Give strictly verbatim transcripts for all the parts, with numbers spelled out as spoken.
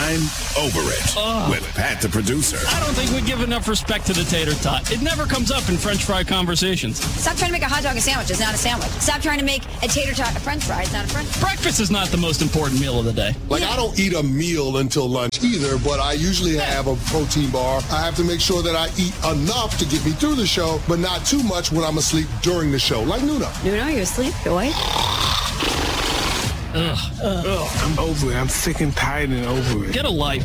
I'm Over It Ugh. with Pat the producer. I don't think we give enough respect to the tater tot. It never comes up in French fry conversations. Stop trying to make a hot dog a sandwich. It's not a sandwich. Stop trying to make a tater tot a French fry. It's not a French fry. Breakfast is not the most important meal of the day. Like, I don't eat a meal until lunch either, but I usually have a protein bar. I have to make sure that I eat enough to get me through the show, but not too much when I'm asleep during the show. Like Nuno. Nuno, you asleep? You awake? Ugh. Ugh. I'm over it. I'm sick and tired and over it. Get a life.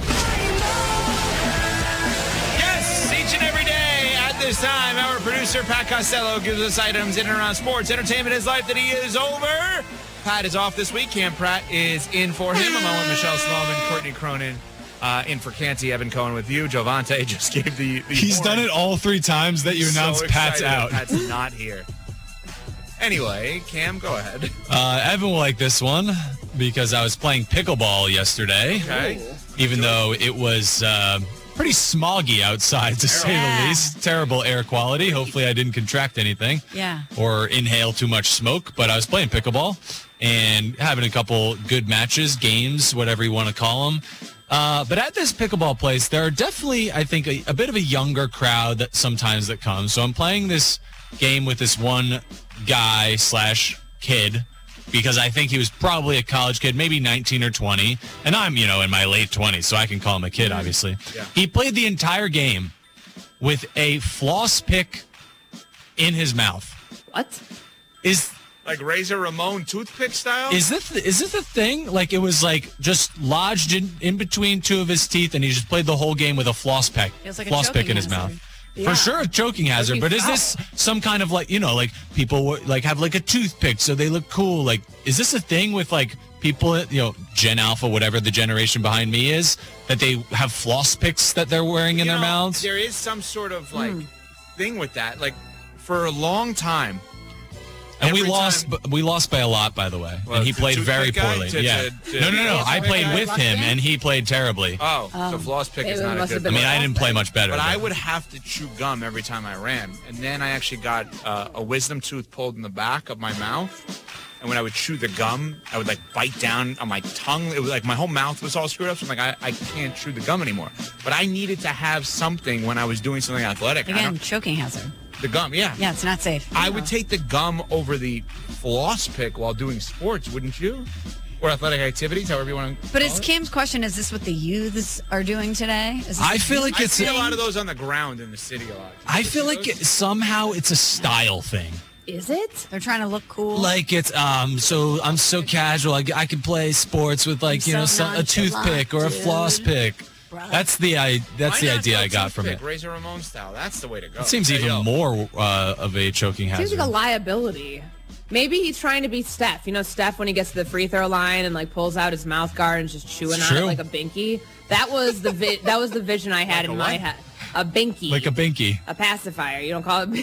Yes, each and every day at this time, our producer, Pat Costello, gives us items in and around sports, entertainment, his life that he is over. Pat is off this week. Cam Pratt is in for him, along with Michelle Sloman, Courtney Cronin, uh, in for Canty, Evan Cohen with you. Jovante just gave the, the He's warning. done it all three times that you So announced Pat's excited out. that Pat's not here. Anyway, Cam, go ahead. Uh, Evan will like this one because I was playing pickleball yesterday. Okay. Even though it was uh, pretty smoggy outside, to say Yeah. the least. Terrible air quality. Hopefully I didn't contract anything. Yeah. Or inhale too much smoke. But I was playing pickleball and having a couple good matches, games, whatever you want to call them. Uh, but at this pickleball place, there are definitely, I think, a, a bit of a younger crowd that sometimes that comes. So I'm playing this game with this one guy slash kid because I think he was probably a college kid, maybe nineteen or twenty. And I'm, you know, in my late twenties, so I can call him a kid, obviously. Yeah. He played the entire game with a floss pick in his mouth. What? Is... Like Razor Ramon toothpick style? Is this is this the thing? Like it was like just lodged in, in between two of his teeth, and he just played the whole game with a floss pick, Feels like a floss pick choking in his hazard. mouth. Yeah. For sure, a choking hazard. be But is this some kind of like, you know, like people were- like have like a toothpick so they look cool? Like, is this a thing with like people, you know, Gen Alpha, whatever the generation behind me is, that they have floss picks that they're wearing in You their know, mouths? There is some sort of like thing with that. Like for a long time. And we every lost, time- we lost by a lot, by the way. Well, and he the played very toothpick guy? poorly. To- yeah. to- to- no, no, no. I Toothpick played guy? with him, and he played terribly. Oh, so floss pick is it not a must good have I been mean, I floss didn't pick. play much better. But I but- would have to chew gum every time I ran. And then I actually got uh, a wisdom tooth pulled in the back of my mouth. And when I would chew the gum, I would like bite down on my tongue. It was like my whole mouth was all screwed up. So I'm like, I, I can't chew the gum anymore. But I needed to have something when I was doing something athletic. I Again, don't- choking hazard. the gum, yeah. Yeah, it's not safe. I would take the gum over the floss pick while doing sports, wouldn't you? Or athletic activities, however you want to. But it's Kim's question, is this what the youths are doing today? Is this I feel like I it's. see a lot of those on the ground in the city a lot. I feel like it, somehow it's a style thing. Is it? They're trying to look cool. Like it's um so I'm so casual. I, I can play sports with like I'm you know so some, a toothpick or a nonchalant, floss dude. pick. Bro. That's the I that's Why the not idea go I got from it. toothpick, Razor Ramon style. That's the way to go. It seems Hey, even yo. more uh, of a choking hazard. Seems like a liability. Maybe he's trying to be Steph. You know, Steph when he gets to the free throw line and like pulls out his mouth guard and is just chewing It's on true. it like a binky. That was the vi- that was the vision I had Like a in my what? head. A binky. Like a binky. a pacifier. You don't call it. Do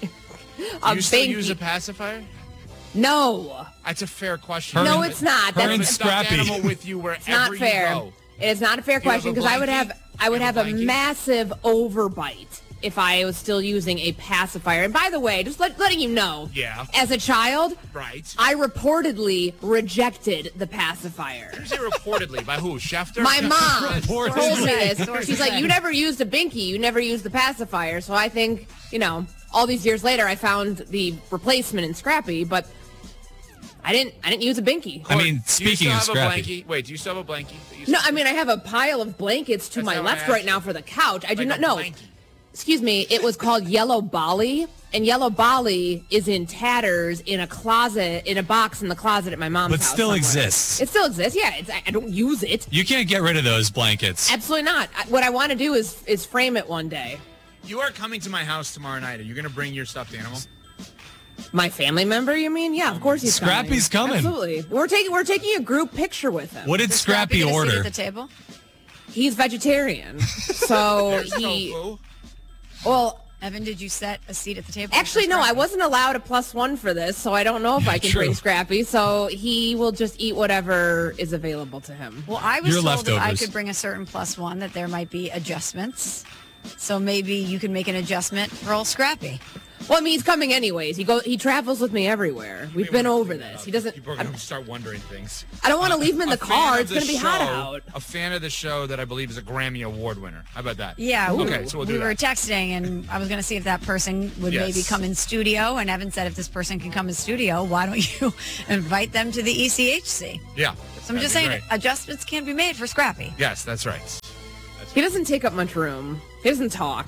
a you still binky. use a pacifier? No, That's a fair question. Her no, and- it's not. her That's and a stuffed Scrappy. animal with you wherever it's not you fair. go. It is not a fair You have question a because I would blankie? have I would You have have a a blankie? massive overbite if I was still using a pacifier. And by the way, just let, letting you know, Yeah. as a child, Right. I reportedly rejected the pacifier. You say reportedly by who? Schefter? My mom Reportedly. told me this. She's like, you never used a binky. You never used the pacifier. So I think, you know, all these years later, I found the replacement in Scrappy, but I didn't I didn't use a binky. I mean, Do you speaking still of have Scrappy, a blankie? Wait, do you still have a blankie? that you No, still- I mean, I have a pile of blankets to That's my not what left I right asked now you. for the couch. I do Like not a know. blankie. Excuse me, it was called Yellow Bali, and Yellow Bali is in tatters in a closet, in a box in the closet at my mom's but house. still somewhere. exists. It still exists, yeah. It's, I don't use it. You can't get rid of those blankets. Absolutely not. I, what I want to do is is frame it one day. You are coming to my house tomorrow night. Are you going to bring your stuffed animal? My family member, you mean? Yeah, of course he's Scrappy's coming. Absolutely. We're taking we're taking a group picture with him. What did Is Scrappy gonna sit order? at the table? He's vegetarian, so There's he. tofu. Well, Evan, did you set a seat at the table? actually, no, I Scrappy? wasn't allowed a plus one for this, so I don't know if I can True. bring Scrappy. So he will just eat whatever is available to him. Well, I was Your told that I leftovers. could bring a certain plus one, that there might be adjustments. So maybe you can make an adjustment for old Scrappy. Well, I mean, he's coming anyways. He go. He travels with me everywhere. We've been over this. He doesn't. People are going to start wondering things. I don't want to leave him in the A fan car. of It's the going to be hot show- out. A fan of the show that I believe is a Grammy Award winner. How about that? Yeah. Okay, we, so we'll we do were that. texting, and I was going to see if that person would Yes. maybe come in studio. And Evan said, if this person can come in studio, why don't you invite them to the E C H C? Yeah. So I'm that'd just be saying, great. adjustments can be made for Scrappy. Yes, that's right. He doesn't take up much room. He doesn't talk.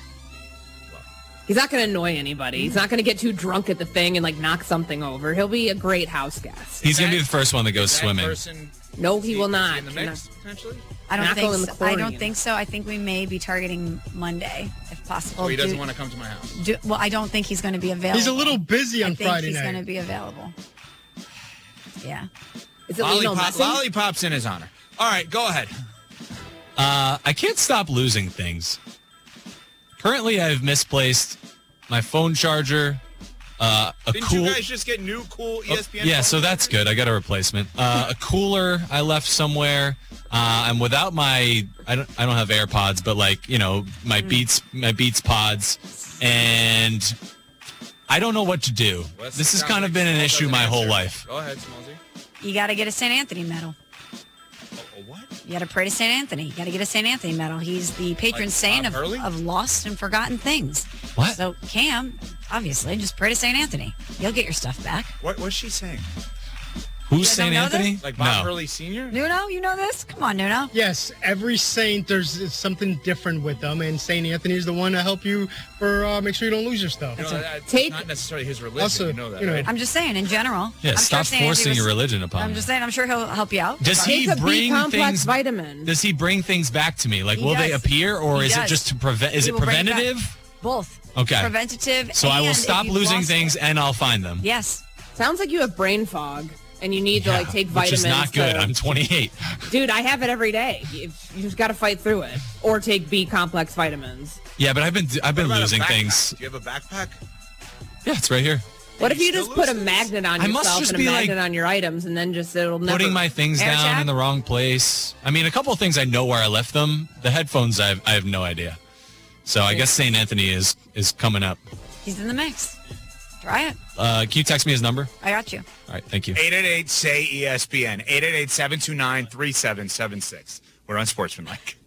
He's not going to annoy anybody. He's not going to get too drunk at the thing and like knock something over. He'll be a great house guest. He's going to that- be the first one that goes That swimming. person, No, is he will is not. in the mix, potentially? I don't Not think going so. I don't Chlorine. think so. I think we may be targeting Monday, if possible. Oh, he doesn't Do- want to come to my house. do- well, I don't think he's going to be available. He's a little busy on I think Friday he's night. going to be available. Yeah. Is it Lionel Lollipop, Messi? lollipops in his honor. All right, go ahead. Uh, I can't stop losing things. Currently, I've misplaced my phone charger, uh, a Didn't cool... you guys just get new cool E S P N? Yeah, phones? so that's good. I got a replacement. Uh, a cooler I left somewhere. Uh, I'm without my. I don't. I don't have AirPods, but like you know, my Beats, my Beats pods, and I don't know what to do. Well, This has sounds kind of like been an Small issue doesn't my whole answer. life. Go ahead, Smallsy. You got to get a Saint Anthony medal. Oh, what? You got to pray to Saint Anthony. You got to get a Saint Anthony medal. He's the patron Like saint Bob of, Hurley? of lost and forgotten things. What? So, Cam, obviously, just pray to Saint Anthony. You'll get your stuff back. What what's she saying? Who's You guys Saint don't know Anthony? this? Like Bob no. Hurley Senior? Nuno, you know this? Come on, Nuno. Yes, every saint, there's something different with them, and Saint Anthony is the one to help you for uh, make sure you don't lose your stuff. No, that's Take- not necessarily his religion. Also, you know that, you know, right? I'm just saying, in general. Yeah, I'm stop sure Saint forcing Anthony your was- religion upon I'm me. just saying, I'm sure he'll help you out. Does Take he a B bring complex things? vitamin. Does he bring things back to me? Like, He will they does. appear, or He is does. it just to prevent? Is He it will bring it back. preventative? Both. Okay. Preventative. So I will and if stop you've losing lost things, it- and I'll find them. Yes. Sounds like you have brain fog, and you need to Yeah, like take which vitamins. is not good. to- I'm twenty-eight. Dude, I have it every day. You, you just got to fight through it, or take B complex vitamins. Yeah, but I've been I've been What about a losing backpack? things. Do you have a backpack? Yeah, it's right here. What if you you still just put a lose things? magnet on I must yourself just and a be, like, magnet on your items, and then just it'll never Putting my things Air down tag? in the wrong place. I mean, a couple of things I know where I left them. The headphones, I have, I have no idea. So I guess Saint Anthony is is coming up. He's in the mix. Try it. Uh, can you text me his number? I got you. All right, thank you. eight eight eight, S A Y, E S P N. eight eight eight, seven two nine, three seven seven six. We're on Sportsmanlike.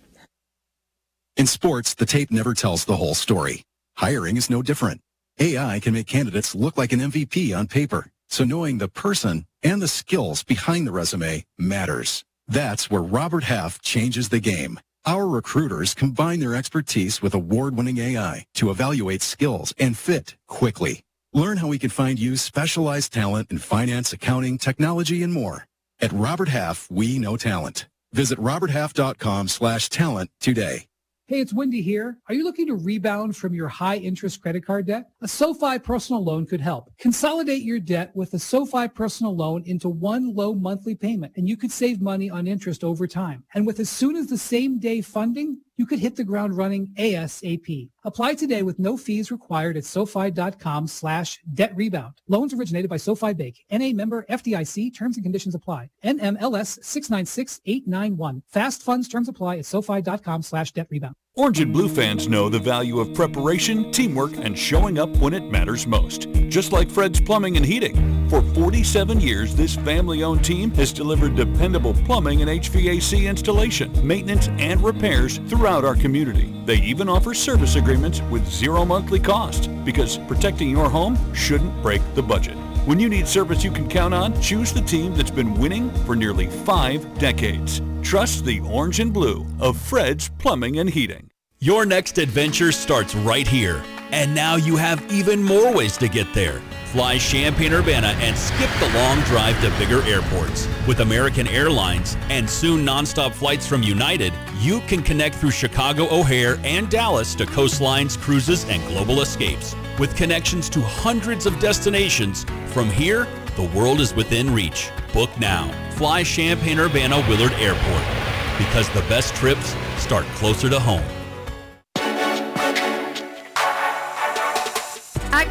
In sports, the tape never tells the whole story. Hiring is no different. A I can make candidates look like an M V P on paper, so knowing the person and the skills behind the resume matters. That's where Robert Half changes the game. Our recruiters combine their expertise with award-winning A I to evaluate skills and fit quickly. Learn how we can find you specialized talent in finance, accounting, technology, and more. At Robert Half, we know talent. Visit roberthalf.com slash talent today. Hey, it's Wendy here. Are you looking to rebound from your high-interest credit card debt? A SoFi personal loan could help. Consolidate your debt with a SoFi personal loan into one low monthly payment, and you could save money on interest over time. And with as soon as the same day funding, you could hit the ground running ASAP. Apply today with no fees required at SoFi.com slash debt rebound. Loans originated by SoFi Bank. N A member F D I C. Terms and conditions apply. N M L S six nine six eight nine one. Fast funds terms apply at SoFi.com slash debt rebound. Orange and Blue fans know the value of preparation, teamwork, and showing up when it matters most. Just like Fred's Plumbing and Heating. For forty-seven years, this family-owned team has delivered dependable plumbing and H V A C installation, maintenance, and repairs throughout our community. They even offer service agreements with zero monthly cost, because protecting your home shouldn't break the budget. When you need service you can count on, choose the team that's been winning for nearly five decades. Trust the Orange and Blue of Fred's Plumbing and Heating. Your next adventure starts right here. And now you have even more ways to get there. Fly Champaign-Urbana and skip the long drive to bigger airports. With American Airlines and soon nonstop flights from United, you can connect through Chicago O'Hare and Dallas to coastlines, cruises, and global escapes. With connections to hundreds of destinations, from here, the world is within reach. Book now. Fly Champaign-Urbana Willard Airport. Because the best trips start closer to home. At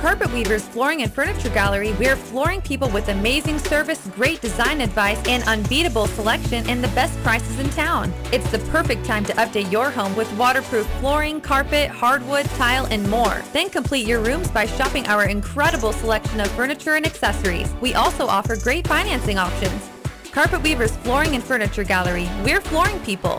Carpet Weavers Flooring and Furniture Gallery, we're flooring people with amazing service, great design advice, and unbeatable selection and the best prices in town. It's the perfect time to update your home with waterproof flooring, carpet, hardwood, tile, and more. Then complete your rooms by shopping our incredible selection of furniture and accessories. We also offer great financing options. Carpet Weavers Flooring and Furniture Gallery, we're flooring people.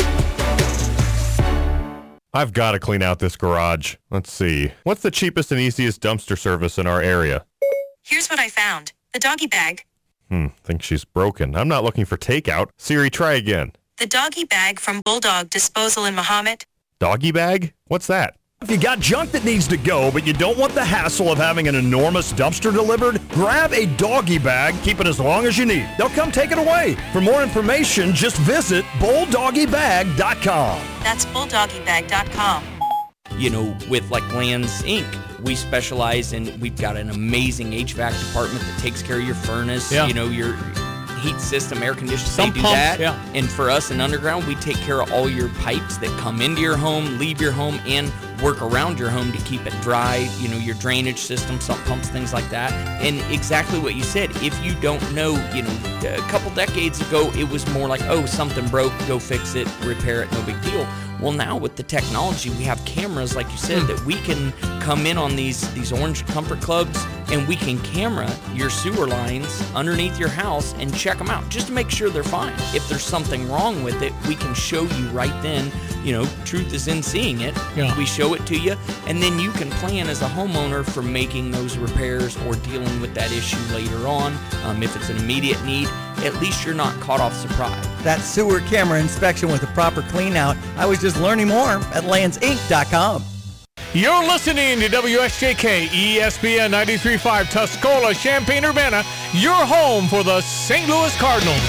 I've got to clean out this garage. Let's see. What's the cheapest and easiest dumpster service in our area? Here's what I found. The doggy bag. Hmm, think she's broken. I'm not looking for takeout. Siri, try again. The doggy bag from Bulldog Disposal in Mahomet. Doggy bag? What's that? If you got junk that needs to go, but you don't want the hassle of having an enormous dumpster delivered, grab a doggy bag, keep it as long as you need. They'll come take it away. For more information, just visit bulldoggy bag dot com. That's bulldoggy bag dot com. You know, with like Lands Incorporated, we specialize in, we've got an amazing H V A C department that takes care of your furnace, Yeah. you know, your heat system, air conditioning, Some they do pumps, that. yeah. And for us in Underground, we take care of all your pipes that come into your home, leave your home, and work around your home to keep it dry, you know, your drainage system, sump pumps, things like that. And exactly what you said, if you don't know, you know, a couple decades ago, it was more like, oh, something broke, go fix it, repair it, no big deal. Well, now with the technology, we have cameras, like you said, that we can come in on these, these orange comfort clubs, and we can camera your sewer lines underneath your house and check them out just to make sure they're fine. If there's something wrong with it, we can show you right then. You know, truth is in seeing it. Yeah. We show it to you, and then you can plan as a homeowner for making those repairs or dealing with that issue later on. Um, if it's an immediate need, at least you're not caught off surprise. That sewer camera inspection with a proper clean out. I was just learning more at lands inc dot com. You're listening to W S J K E S P N ninety-three point five Tuscola, Champaign-Urbana, your home for the Saint Louis Cardinals.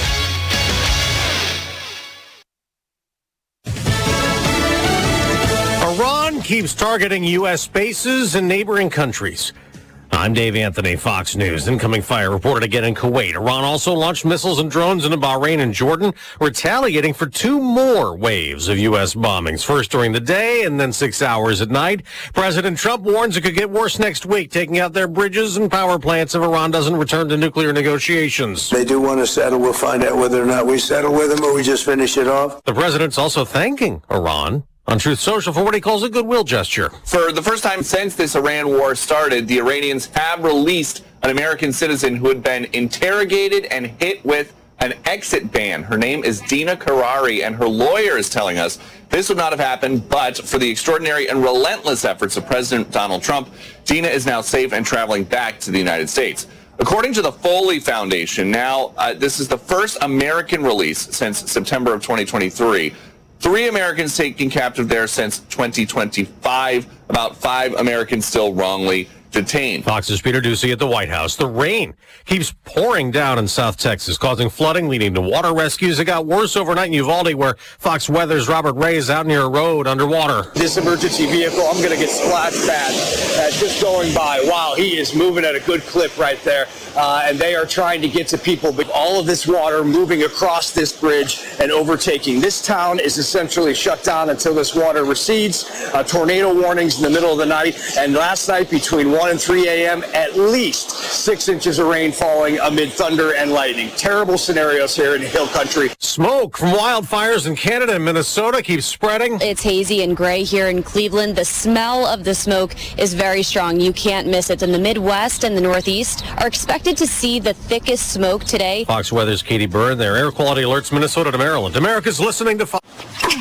Iran keeps targeting U S bases in neighboring countries. I'm Dave Anthony, Fox News. Incoming fire reported again in Kuwait. Iran also launched missiles and drones into Bahrain and Jordan, retaliating for two more waves of U S bombings, first during the day and then six hours at night. President Trump warns it could get worse next week, taking out their bridges and power plants if Iran doesn't return to nuclear negotiations. They do want to settle. We'll find out whether or not we settle with them or we just finish it off. The president's also thanking Iran on Truth Social for what he calls a goodwill gesture. For the first time since this Iran war started, the Iranians have released an American citizen who had been interrogated and hit with an exit ban. Her name is Dina Karari, and her lawyer is telling us this would not have happened but for the extraordinary and relentless efforts of President Donald Trump. Dina is now safe and traveling back to the United States. According to the Foley Foundation, now uh, this is the first American release since September of twenty twenty-three. Three Americans taken captive there since twenty twenty-five. About five Americans still wrongly detained. Fox's Peter Doocy at the White House. The rain keeps pouring down in South Texas, causing flooding, leading to water rescues. It got worse overnight in Uvalde, where Fox Weather's Robert Ray is out near a road underwater. This emergency vehicle, I'm going to get splashed bad uh, just going by. Wow, he is moving at a good clip right there. Uh, and they are trying to get to people, but all of this water moving across this bridge and overtaking. This town is essentially shut down until this water recedes. Uh, tornado warnings in the middle of the night. And last night between one and three a.m., at least six inches of rain falling amid thunder and lightning. Terrible scenarios here in Hill Country. Smoke from wildfires in Canada and Minnesota keeps spreading. It's hazy and gray here in Cleveland. The smell of the smoke is very strong. You can't miss it. And the Midwest and the Northeast are expected to see the thickest smoke today. Fox Weather's Katie Byrne. Their air quality alerts Minnesota to Maryland. America's listening to Fox.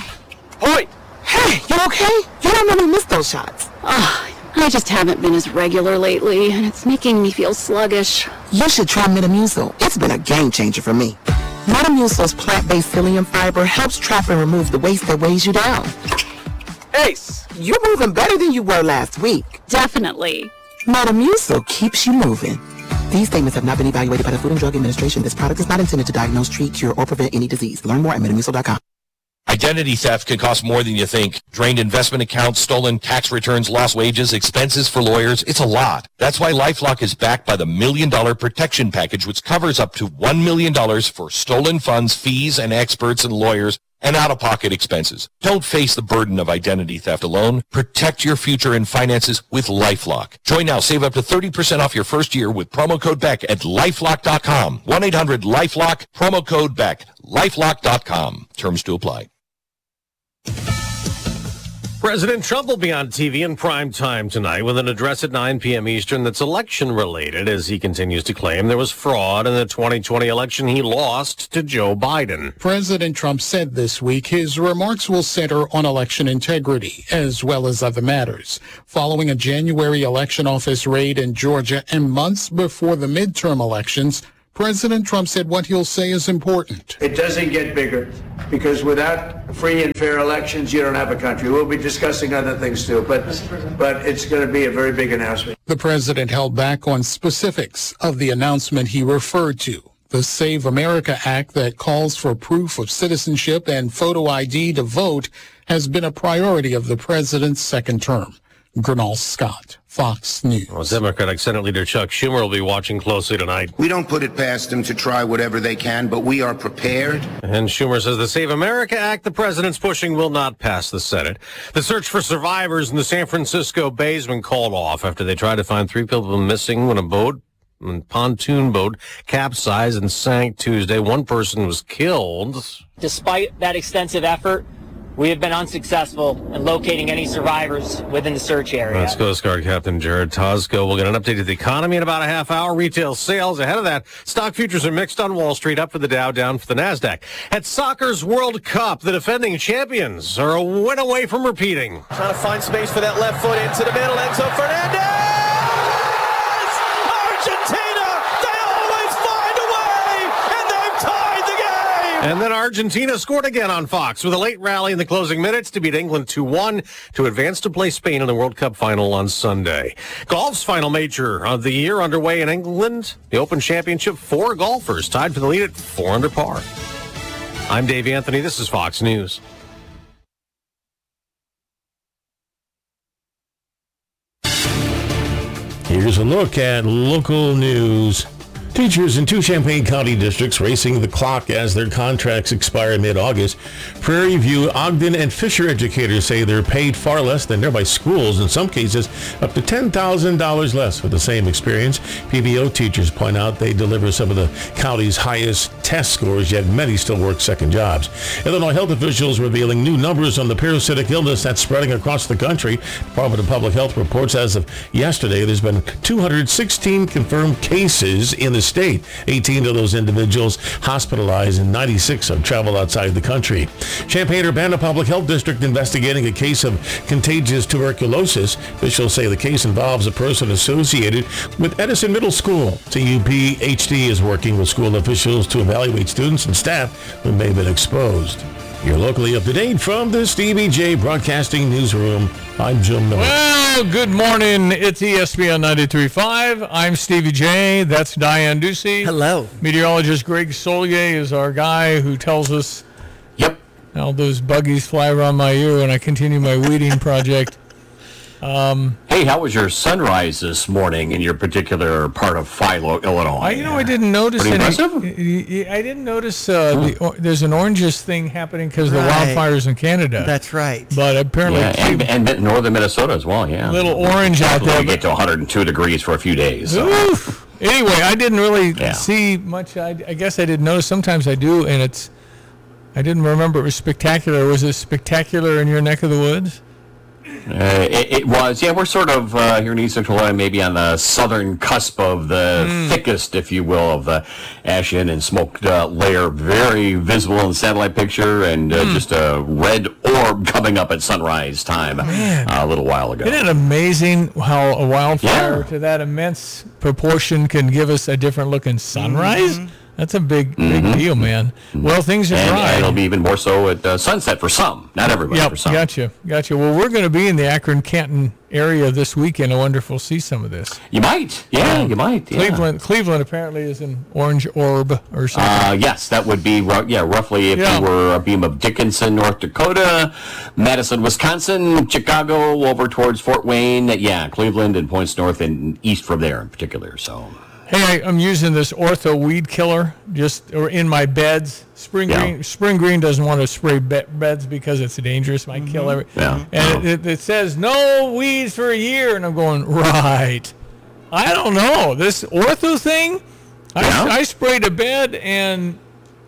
Hoy! Hey, you okay? You don't let me miss those shots. Oh, I just haven't been as regular lately, and it's making me feel sluggish. You should try Metamucil. It's been a game changer for me. Metamucil's plant-based psyllium fiber helps trap and remove the waste that weighs you down. Ace, you're moving better than you were last week. Definitely. Metamucil keeps you moving. These statements have not been evaluated by the Food and Drug Administration. This product is not intended to diagnose, treat, cure, or prevent any disease. Learn more at metamucil dot com. Identity theft can cost more than you think. Drained investment accounts, stolen tax returns, lost wages, expenses for lawyers. It's a lot. That's why LifeLock is backed by the Million Dollar Protection Package, which covers up to one million dollars for stolen funds, fees, and experts and lawyers and out-of-pocket expenses. Don't face the burden of identity theft alone. Protect your future and finances with LifeLock. Join now. Save up to thirty percent off your first year with promo code Beck at lifelock dot com. one eight hundred lifelock, promo code Beck. lifelock dot com. Terms to apply. President Trump will be on T V in prime time tonight with an address at nine p.m. Eastern that's election-related as he continues to claim there was fraud in the twenty twenty election he lost to Joe Biden. President Trump said this week his remarks will center on election integrity as well as other matters. Following a January election office raid in Georgia and months before the midterm elections, President Trump said what he'll say is important. It doesn't get bigger because without free and fair elections, you don't have a country. We'll be discussing other things too, but but it's going to be a very big announcement. The president held back on specifics of the announcement he referred to. The Save America Act that calls for proof of citizenship and photo I D to vote has been a priority of the president's second term. Gernal Scott, Fox News. Well, Democratic Senate Leader Chuck Schumer will be watching closely tonight. We don't put it past them to try whatever they can, but we are prepared. And Schumer says the Save America Act the president's pushing will not pass the Senate. The search for survivors in the San Francisco Bay has been called off after they tried to find three people missing when a boat, a pontoon boat, capsized and sank Tuesday. One person was killed. Despite that extensive effort, we have been unsuccessful in locating any survivors within the search area. That's Coast Guard Captain Jared Tosco. We'll get an update of the economy in about a half hour. Retail sales. Ahead of that, stock futures are mixed on Wall Street, up for the Dow, down for the NASDAQ. At soccer's World Cup, the defending champions are a win away from repeating. Trying to find space for that left foot into the middle. Enzo Fernandez! Argentina! They always find a way! And they've tied the game! And then Argentina scored again on Fox with a late rally in the closing minutes to beat England two one to advance to play Spain in the World Cup final on Sunday. Golf's final major of the year underway in England. The Open Championship, four golfers tied for the lead at four under par. I'm Dave Anthony. This is Fox News. Here's a look at local news. Teachers in two Champaign County districts racing the clock as their contracts expire mid-August. Prairie View, Ogden, and Fisher educators say they're paid far less than nearby schools, in some cases up to ten thousand dollars less for the same experience. P B O teachers point out they deliver some of the county's highest test scores, yet many still work second jobs. Illinois health officials revealing new numbers on the parasitic illness that's spreading across the country. Department of Public Health reports as of yesterday there's been two hundred sixteen confirmed cases in the state. eighteen of those individuals hospitalized and ninety-six have traveled outside the country. Champaign-Urbana Public Health District investigating a case of contagious tuberculosis. Officials say the case involves a person associated with Edison Middle School. C U P H D is working with school officials to evaluate students and staff who may have been exposed. You're locally up to date from the Stevie J Broadcasting Newsroom. I'm Jim Miller. Well, good morning. It's E S P N ninety-three point five. I'm Stevie J. That's Diane Ducey. Hello. Meteorologist Greg Solier is our guy who tells us Yep. how those buggies fly around my ear when I continue my weeding project. Um, hey, how was your sunrise this morning in your particular part of Philo, Illinois? I, you know, I didn't notice Pretty any. impressive? I didn't notice uh, the, or, there's an oranges thing happening because of the Right. wildfires in Canada. That's right. But apparently, Yeah, and, and northern Minnesota as well, yeah. Little orange out there, We get to one hundred two degrees for a few days. So. Oof. Anyway, I didn't really Yeah. see much. I, I guess I didn't notice. Sometimes I do, and it's. I didn't remember it was spectacular. Was it spectacular in your neck of the woods? Uh, it, it was, yeah. We're sort of uh, here in East Central Illinois, maybe on the southern cusp of the Mm. thickest, if you will, of the ashen and smoke uh, layer. Very visible in the satellite picture, and uh, Mm. just a red orb coming up at sunrise time Man. uh, a little while ago. Isn't it amazing how a wildfire Yeah. to that immense proportion can give us a different looking sunrise? Mm-hmm. That's a big, big Mhm. deal, man. Well, things are and, dry. and it'll be even more so at uh, sunset for some, not everybody. Yep, for some. gotcha, gotcha. Well, we're going to be in the Akron-Canton area this weekend. I wonder if we'll see some of this. You might, yeah, you might. Yeah. Cleveland, Cleveland apparently is an orange orb or something. Uh, yes, that would be, ru- yeah, roughly if Yeah. you were a beam of Dickinson, North Dakota, Madison, Wisconsin, Chicago, over towards Fort Wayne, yeah, Cleveland and points north and east from there in particular, so. Hey, I'm using this Ortho weed killer just or in my beds. Spring Yeah. Green Spring Green doesn't want to spray be- beds because it's dangerous. Might kill every. Yeah. And it, it, it says no weeds for a year, and I'm going right. I don't know this Ortho thing. I, Yeah. I sprayed a bed and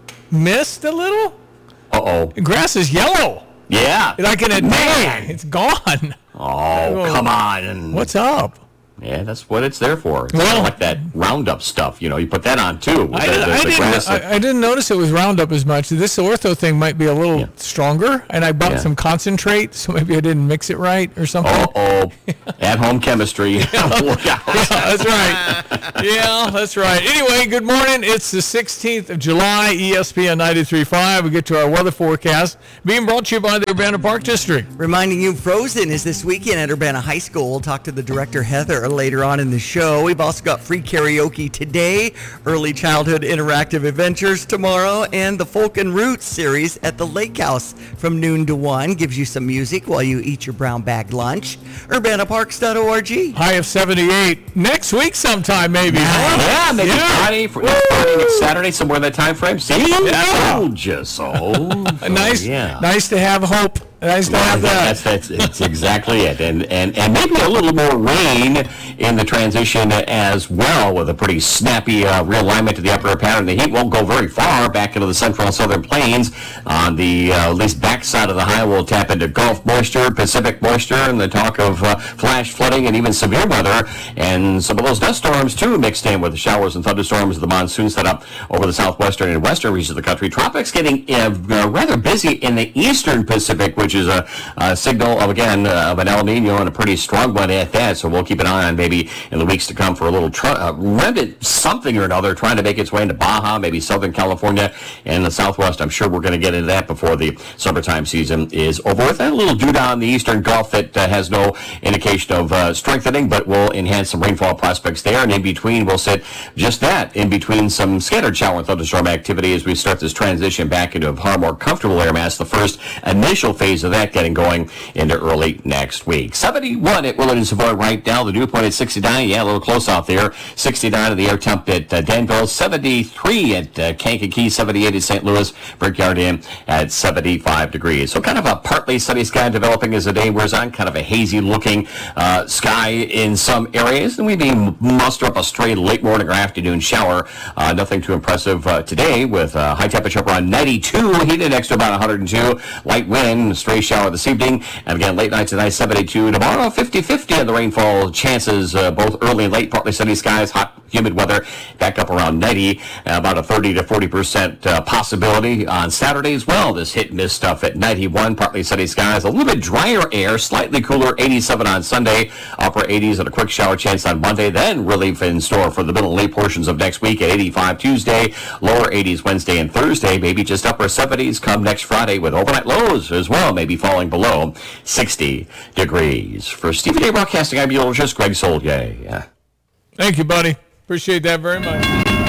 missed a little. Uh oh. The grass is yellow. Yeah. Like in a Man. day, it's gone. Oh, come on. What's up? Yeah, that's what it's there for. It's Well- kind of like that Roundup stuff. You know, you put that on too. with I, the- the- I, the didn't, grass. I, I didn't notice it was Roundup as much. This Ortho thing might be a little stronger, and I bought Yeah. some concentrate, so maybe I didn't mix it right or something. Uh-oh. At-home chemistry. Look out. Yeah, that's right. Yeah, that's right. Anyway, good morning. It's the sixteenth of July, E S P N ninety-three point five. We get to our weather forecast, being brought to you by the Urbana Park District. Reminding you, Frozen is this weekend at Urbana High School. We'll talk to the director, Heather, later on in the show. We've also got free karaoke today, early childhood interactive adventures tomorrow, and the Folk and Roots series at the Lake House from noon to one. Gives you some music while you eat your brown bag lunch. urbana parks dot org. High of seventy-eight. Next week sometime, maybe. Yeah, maybe Yeah. Friday, for, next Friday, next Saturday, somewhere in that time frame. See? Yeah. Told you so. nice, yeah. nice to have hope. Nice to have that. That's, that's, that's exactly it. And, and and maybe a little more rain in the transition as well, with a pretty snappy uh, realignment to the upper pattern. The heat won't go very far back into the central and southern plains. On the uh, at least backside of the high, we'll tap into Gulf moisture, Pacific moisture, and the talk of uh, flash flooding and even severe weather. And some of those dust storms, too, mixed in with the showers and thunderstorms of the monsoon set up over the southwestern and western regions of the country. Tropics getting uh, uh, rather busy in the eastern Pacific, which is a, a signal of, again, uh, of an El Nino, and a pretty strong one at that. So we'll keep an eye on maybe in the weeks to come for a little tr- uh, remnant something or another trying to make its way into Baja, maybe Southern California and the Southwest. I'm sure we're going to get into that before the summertime season is over with. And a little dewdown in the eastern Gulf that uh, has no indication of uh, strengthening, but will enhance some rainfall prospects there. And in between, we'll sit just that, in between some scattered shower and thunderstorm activity as we start this transition back into a far more comfortable air mass. The first initial phase of that getting going into early next week. seventy-one at Willard and Savoy right now. The dew point at sixty-nine. Yeah, a little close out there. sixty-nine at the air temp at uh, Danville. seventy-three at uh, Kankakee. seventy-eight at Saint Louis. Brickyard Inn at seventy-five degrees. So kind of a partly sunny sky developing as the day wears on. Kind of a hazy looking uh, sky in some areas. And we may muster up a stray late morning or afternoon shower. Uh, nothing too impressive uh, today, with uh, high temperature around ninety-two. Heat index to about one hundred two. Light wind, stray shower this evening. And again, late night tonight, seventy-two. Tomorrow, fifty-fifty on the rainfall chances, uh, both early and late. Partly sunny skies, hot, humid weather, back up around ninety. Uh, about a thirty to forty percent uh, possibility on Saturday as well. This hit and miss stuff at ninety-one. Partly sunny skies, a little bit drier air, slightly cooler, eighty-seven on Sunday. Upper eighties and a quick shower chance on Monday. Then relief in store for the middle and late portions of next week at eighty-five Tuesday. Lower eighties Wednesday and Thursday. Maybe just upper seventies come next Friday, with overnight lows as well, maybe falling below sixty degrees. For Stephen A. Broadcasting, I'm meteorologist Greg Soldier. Yeah. Thank you, buddy. Appreciate that very much.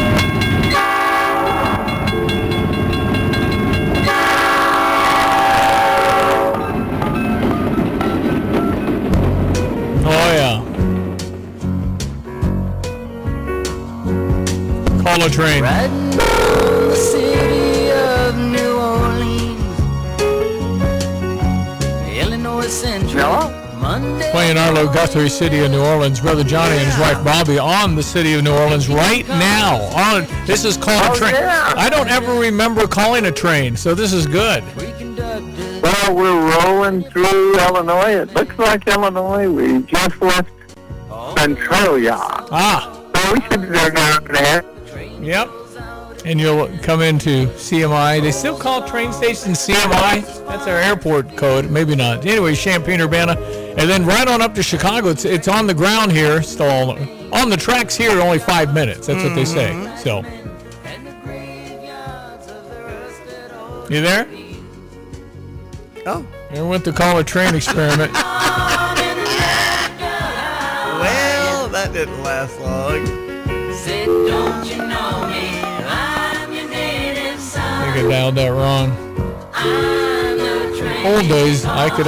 Oh, yeah. Call a train. Riding on the city of New Orleans, Illinois Central. Monday. Playing Arlo Guthrie, City of New Orleans. Brother Johnny and his wife Bobby on the City of New Orleans right now. On This is called Oh, a train. yeah. I don't ever remember calling a train, so this is good. Well, we're rolling through Illinois. It looks like Illinois. We just left Centralia. Ah. So we should go down there. Yep. And you'll come into C M I. They still call train stations C M I. That's our airport code. Maybe not. Anyway, Champaign, Urbana. And then right on up to Chicago. It's it's on the ground here. Still on the tracks here, only five minutes. That's what they say. So. You there? Oh. There went the call a train experiment. Well, that didn't last long. Said, don't you know me? I'm your native son. I think I dialed that wrong. I'm the train. Old days, I could